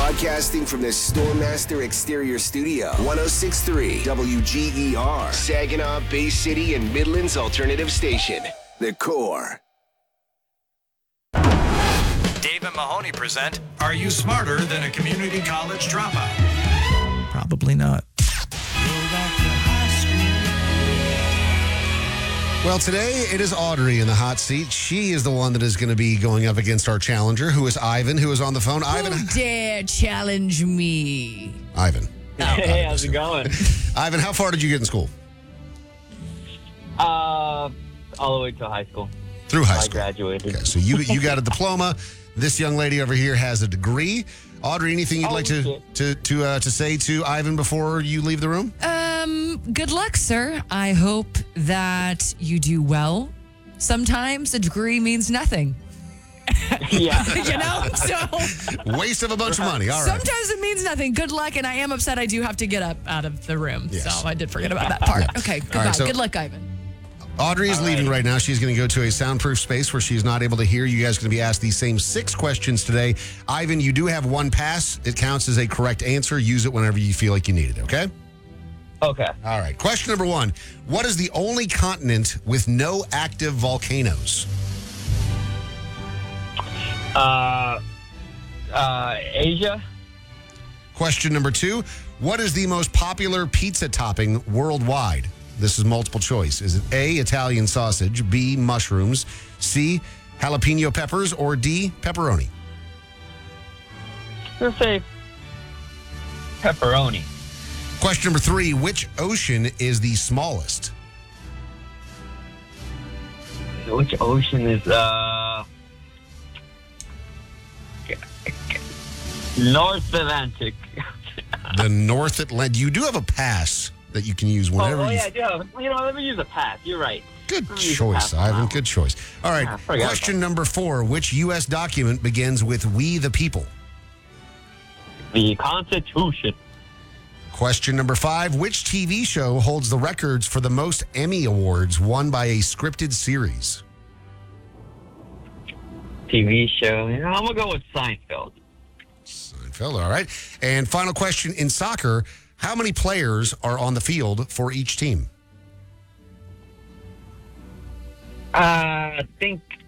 Broadcasting from the Stormmaster Exterior Studio, 106.3 WGER, Saginaw, Bay City, and Midland's alternative station, The Core. Dave and Mahoney present Are You Smarter Than a Community College Dropout? Probably Not. Well, today it is Audrey in the hot seat. She is the one that is going to be going up against our challenger, who is Ivan, who is on the phone. Ivan, Who dare challenge me? Ivan. Hey, how's it going? Ivan, how far did you get in school? All the way to high school. Through high I school. graduated. Okay, so you got a diploma. This young lady over here has a degree. Audrey, anything you'd like to say to Ivan before you leave the room? Good luck, sir. I hope that you do well. Sometimes a degree means nothing. Yeah. You know? So Waste of a bunch of money. All right. sometimes it means nothing. Good luck, and I am upset I do have to get up out of the room. Yes. So I did forget about that part. Yeah. Okay, goodbye. All right, so- Good luck, Ivan. Audrey is leaving right now. She's going to go to a soundproof space where she's not able to hear. You guys are going to be asked these same 6 questions today. Ivan, you do have one pass. It counts as a correct answer. Use it whenever you feel like you need it, okay? Okay. All right. Question number 1. What is the only continent with no active volcanoes? Asia. Question number 2. What is the most popular pizza topping worldwide? This is multiple choice. Is it A, Italian sausage, B, mushrooms, C, jalapeno peppers, or D, pepperoni? Let's say pepperoni. Question number 3. Which ocean is the smallest? Which ocean is North Atlantic? The North Atlantic. You do have a pass that you can use whenever yeah, I do have. Let me use a pass. You're right. Good Let me use a choice, pass on Ivan. that one. Good choice. All right. Yeah, I forgot Question number 4. Which U.S. document begins with "We the People"? The Constitution. Question number 5. Which TV show holds the records for the most Emmy Awards won by a scripted series? TV show. I'm gonna go with Seinfeld. Seinfeld, all right. And final question. In soccer, how many players are on the field for each team? I think